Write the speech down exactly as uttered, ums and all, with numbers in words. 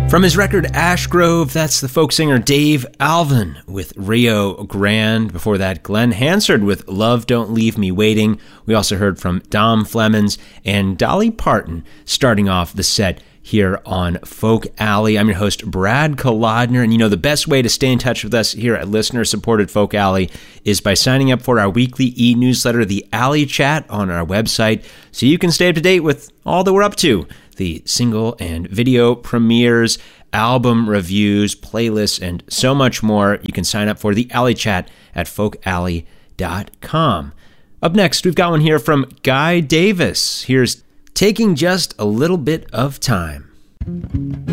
From his record Ash Grove, that's the folk singer Dave Alvin with Rio Grande. Before that, Glenn Hansard with Love Don't Leave Me Waiting. We also heard from Dom Flemons and Dolly Parton starting off the set here on Folk Alley. I'm your host, Brad Kolodner, and you know the best way to stay in touch with us here at listener-supported Folk Alley is by signing up for our weekly e-newsletter, The Alley Chat, on our website, so you can stay up to date with all that we're up to. The single and video premieres, album reviews, playlists, and so much more. You can sign up for The Alley Chat at folk alley dot com. Up next, we've got one here from Guy Davis. Here's Taking Just a Little Bit of Time.